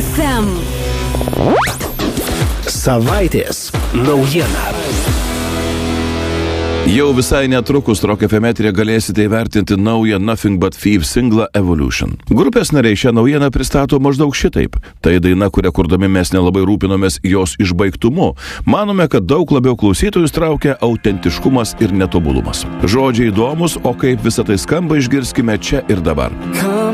FM. Savaitės naujiena. Jau visai netrukus Rock FM eteryje galėsite įvertinti naują Nothing But Thieves singlą Evolution. Grupės nariai šią naujieną pristato maždaug šitaip. Tai daina, kurią kurdami mes nelabai rūpinomės jos išbaigtumu. Manome, kad daug labiau klausytojus traukia autentiškumas ir netobulumas. Žodžiai įdomus, o kaip visą tai skamba išgirskime čia ir dabar.